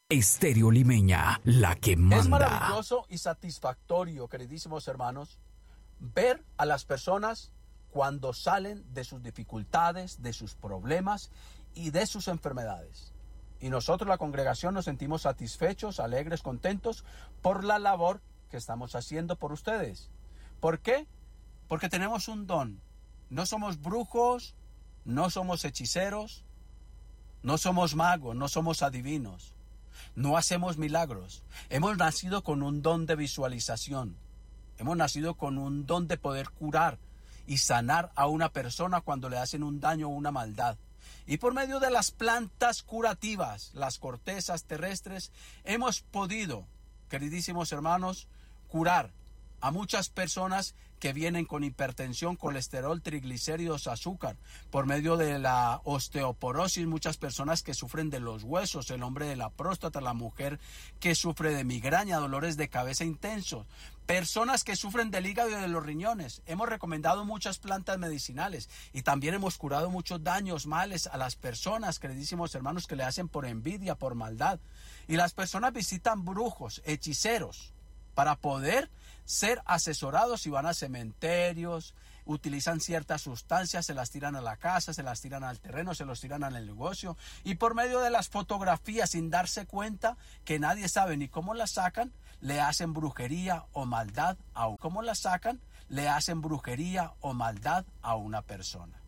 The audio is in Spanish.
Estéreo Limeña, la que manda. Es maravilloso y satisfactorio, queridísimos hermanos, ver a las personas cuando salen de sus dificultades, de sus problemas y de sus enfermedades. Y nosotros, la congregación, nos sentimos satisfechos, alegres, contentos por la labor que estamos haciendo por ustedes. ¿Por qué? Porque tenemos un don. No somos brujos, no somos hechiceros, no somos magos, no somos adivinos. No hacemos milagros. Hemos nacido con un don de visualización. Hemos nacido con un don de poder curar y sanar a una persona cuando le hacen un daño o una maldad. Y por medio de las plantas curativas, las cortezas terrestres, hemos podido, queridísimos hermanos, curar a muchas personas que vienen con hipertensión, colesterol, triglicéridos, azúcar. Por medio de la osteoporosis, muchas personas que sufren de los huesos, el hombre de la próstata, la mujer que sufre de migraña, dolores de cabeza intensos, personas que sufren del hígado y de los riñones. Hemos recomendado muchas plantas medicinales y también hemos curado muchos daños, males a las personas, queridísimos hermanos, que le hacen por envidia, por maldad. Y las personas visitan brujos, hechiceros, para poder ser asesorados y van a cementerios, utilizan ciertas sustancias, se las tiran a la casa, se las tiran al terreno, se los tiran al negocio, y por medio de las fotografías, sin darse cuenta, que nadie sabe ni cómo las sacan, le hacen brujería o maldad a una persona.